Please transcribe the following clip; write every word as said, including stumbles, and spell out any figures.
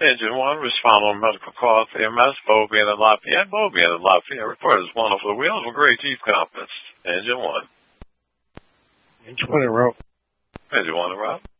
Engine one, respond on medical call for M S, Bo being in Lafayette, Bo being in Lafayette. Report is one off the wheels with great Chief Conference. Engine one. Engine one, route. Engine one, route.